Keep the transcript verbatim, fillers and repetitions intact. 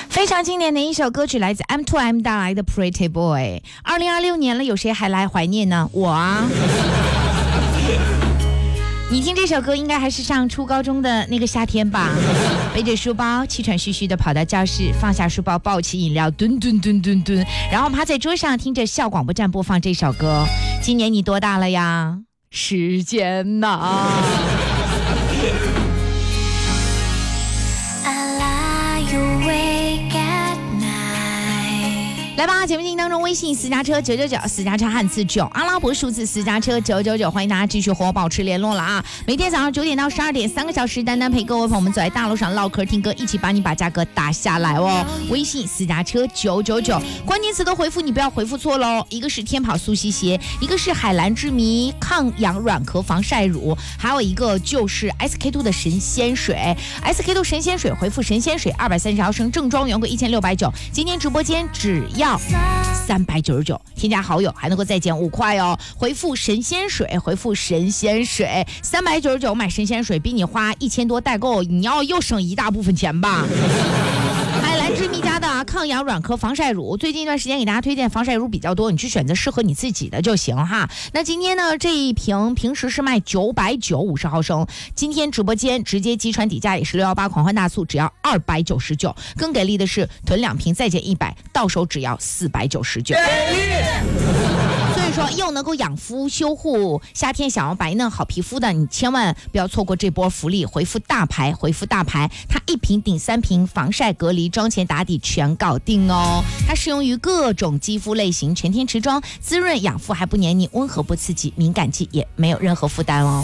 非常经典的一首歌曲，来自 M to M 带来的 Pretty Boy。 二零二六年了，有谁还来怀念呢？我啊你听这首歌应该还是上初高中的那个夏天吧，背着书包气喘吁吁的跑到教室，放下书包抱起饮料，蹲蹲蹲蹲蹲，然后趴在桌上听着校广播站播放这首歌。今年你多大了呀？时间呐来吧，节目进行当中，微信私家车九九九，私家车汉字九，阿拉伯数字私家车九九九，欢迎大家继续和我保持联络了啊！每天早上九点到十二点，三个小时，丹丹陪各位朋友们走在大路上唠嗑听歌，一起把你把价格打下来哦。微信私家车九九九，关键词的回复你不要回复错喽，一个是天跑速吸鞋，一个是海蓝之谜抗氧软壳防晒乳，还有一个就是 S K 二 的神仙水 ，S K 二 神仙水，回复神仙水二百三十毫升，正装原贵一千六百九，今天直播间只要三百九十九，添加好友还能够再减五块哦。回复神仙水，回复神仙水，三百九十九买神仙水比你花一千多代购，你要又省一大部分钱吧。海蓝之谜家的抗氧软壳防晒乳，最近一段时间给大家推荐防晒乳比较多，你去选择适合你自己的就行哈。那今天呢，这一瓶平时是卖九百九五十毫升，今天直播间直接击穿底价也是六一八狂欢大促，只要二百九十九，更给力的是囤两瓶再减一百，到手只要四百九十九。所以说又能够养肤修护，夏天想要白嫩好皮肤的，你千万不要错过这波福利。回复大牌，回复大牌，它一瓶顶三瓶，防晒隔离妆前打底全搞定哦。它适用于各种肌肤类型，全天持妆，滋润养肤还不黏腻，温和不刺激，敏感肌也没有任何负担哦。